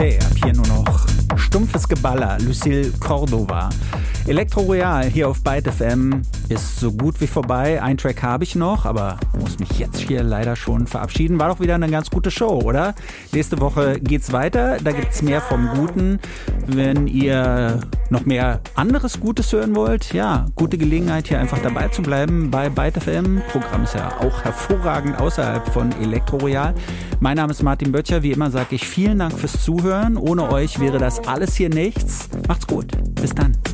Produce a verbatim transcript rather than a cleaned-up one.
Hey, ab hier nur noch stumpfes Geballer, Lucille Cordova. Elektro Royal hier auf Byte F M ist so gut wie vorbei. Ein Track habe ich noch, aber muss mich jetzt hier leider schon verabschieden. War doch wieder eine ganz gute Show, oder? Nächste Woche geht's weiter, da gibt's mehr vom Guten. Wenn ihr noch mehr anderes Gutes hören wollt, ja, gute Gelegenheit hier einfach dabei zu bleiben bei Byte F M. Programm ist ja auch hervorragend außerhalb von Elektro Royal. Mein Name ist Martin Böttcher, wie immer sage ich vielen Dank fürs Zuhören. Ohne euch wäre das alles hier nichts. Macht's gut, bis dann.